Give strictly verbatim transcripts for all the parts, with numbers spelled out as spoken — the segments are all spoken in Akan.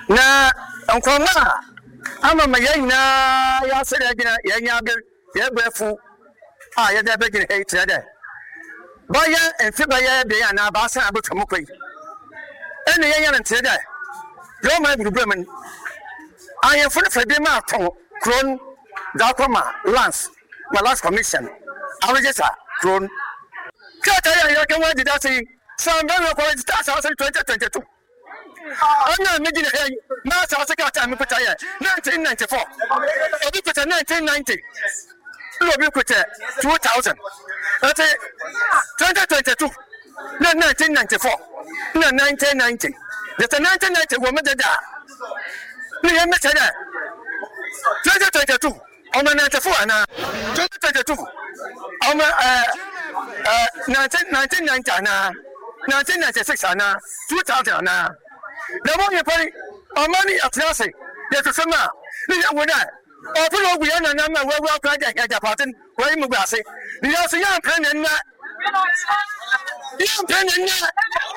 na nkoma ama mayina ya sere gina ya nyabe ya gbefu ah ya da begin hey trade baya en fi baya be ya na ba san abuto mokoi ene ya yan trade yo ma bi bremen ayen fu fa be ma ton kron da koma lance my last commission awejesa kron kata ya ya kan wadi da sai san ba ko ta sa twenty twenty-two ana me gina hey na sa sa kata mi pita ya nineteen ninety-four obi pita nineteen ninety obi pita two thousand ate twenty twenty-two na nineteen ninety-four na nineteen ninety the nineteen ninety wo me da ni ya me tada twenty twenty-two on ninety-four ana twenty twenty-two on uh uh nineteen ninety ana nineteen ninety-six ana two thousand ana na mo ye pari amani atlase ye to sama ni ya wona o fu lo gbe na na ma we we akwa ja ja patin ko yi mu gba se ni ya so ya kan na ya kan na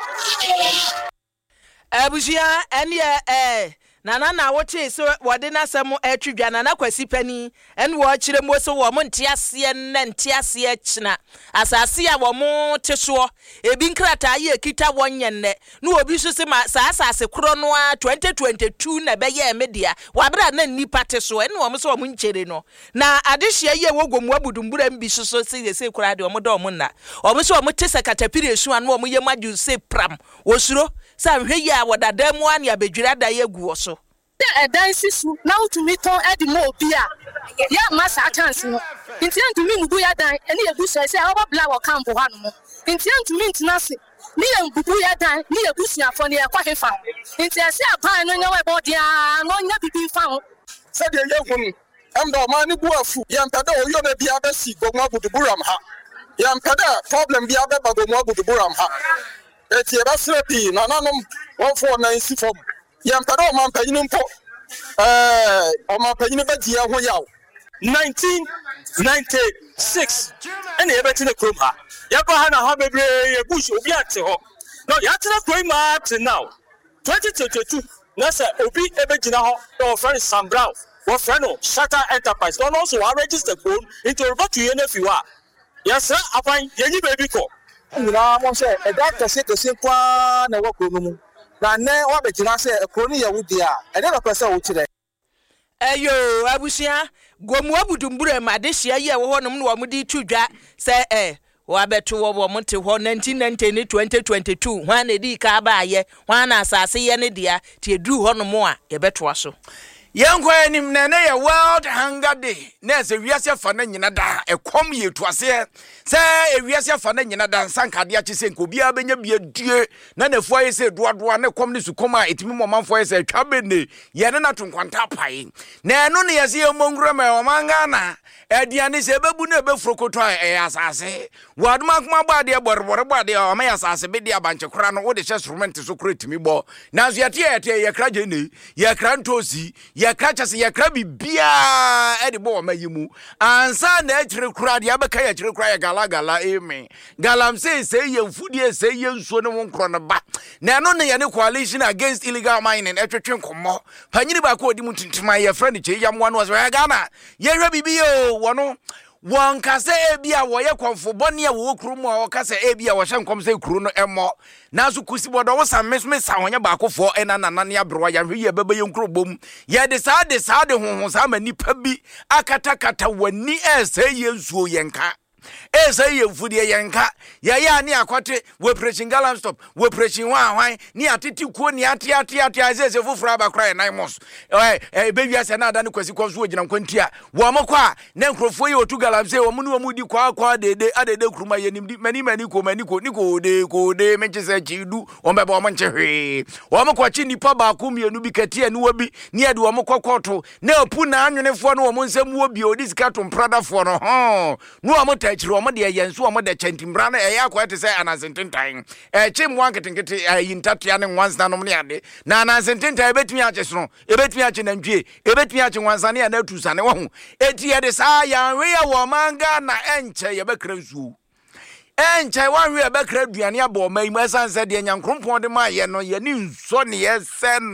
abusia ene eh nana na woche so wode na sam atwidwa nana kwasi pani ene wo kire mo so wo mo ntiase ne ntiase kina asase ya wo mo teso ebi nkrata ye kita wonye ne na obi so se ma sa asase kro no a twenty twenty-two na be ye media wabra na nipa teso ene wo mo so wo nkere no na adehia ye wogomu abudumbura mbi so so se se kura de wo mo do mo na wo mo so wo mo tese katapire esu an wo mo ye madu se pram osuro sa hwe ya wodada mu an ya bedwira da ye gu so a dance su now to meet on at the mobia ya massa chance no intend to me mubu ya dan ene ebusu say oba bla wo camp hanu mo intend to me ntinase ni embubu ya dan ni ebusu afo ne ekwa hefa intend say apan no nya we bodia no nya bibi fa ho se de ye hunu am do ma ni bu afu ya mpeda o yo na bia ba si gomu abuduburam ha ya mpeda problem bia ba gomu abuduburam ha eti e ba srepi na nanom one four nine si form ya mpeda o ma mpanyinu mpo eh o ma mpanyinu ba dia ho yawo nineteen ninety-six ene e beti na krom ha ya ko ha na ha bebre ye bush obi ate ho no ya tena krom ma te now twenty twenty-two na say obi e be gina ho no friend Sam Brown wo friend no Shatter Enterprise no also wa register phone into report to you na fi wa ya sra apan yenyi baby ko na mo say e da kase kase kwa na wo krom mu na ne wa be gina say e krom ye wudi a e dey pese wo kire eyo abusia gomu abudumbura madehia ye wo honom no wo mudi twudwa se eh wa beto wo wo mte ho nineteen ninety ni twenty twenty-two hwa na di ka ba ye hwa na asase ye ne dia tie dru honom a ye beto aso Yankwa nim na na ya World Hunger Day na se wiase fa na nyina da ekom ye tuase se ewiase fa na nyina da sankade a chese nkobi a benya bia due na nafu aye se doadoa na kom ne su kom a etimi momamfo aye se twabene ye ne na tonkwanta pai na eno ne yese ye mongura ma o manga na ediane se bebu na befrokoto a asase waduma kuma bade e borbore bade o ma asase be dia banche kora no wo de instrument so kora etimi bo na so yete yete ye kra jene ye kra ntosi ya krachase ya krabi bia edibo mayimu ansa na echire kura de abeka ya chire kura ya gala gala eme galam say say ye mfudie say ye nsuo ne wonkro ne ba na eno ne ye ne coalition against illegal mining etwetwe nkomo panyini ba ko odi mutintima ye friend che ya mwa no so ya gana ye hwe bibi yo wono won kase ebia wo ye konfo bone ya wo kru mu o kase ebia wo hye nkom se kru no emo na so kusi bodo wo sa mesme sa honya ba kofo ena nanane ya browa ya hwe ye bebe ye nkro bom ye de sa de sa de honhon sa ma nipa bi akata kata wani ese ye nsuo ye nka ese ye mfudie ye nka ya ya ni akwate we preaching galam stop we preaching wan wan ni atiti kuo ni ati ati ati azeze fufura ba kra nine months eh eh bewi ase na ada ne kwasi kwso ogina nkwantia wo mokwa na nkrofo ye otu galam se wo mu no mu di kwa kwa dede adede kuruma ye nimdi mani mani ko mani ko ni ko de ko de menche se chidu wo mbeba wo menche hwe wo mokwa chi nipa ba ku mienu bi katia ni wabi ni ade wo mokwa koto na opu na anwenefo no wo nsem wo bi odi sika to mprada fo no ho no wo motachiri wo de yenso wo de chantimbra na eya kwa te say anasententan eh chim wan ketenkete yintatia ne wansa no ne ade na anasententan ebetumi acheso ebetumi ache nantwie ebetumi ache wansa ne na tusane wo ho eti ye de sa ya we ya wo manga na enche ye bekra nsu enche wan we ye bekra duane abo mai mu esanse de nyankrompon de ma ye no ye ni nso ne ye sen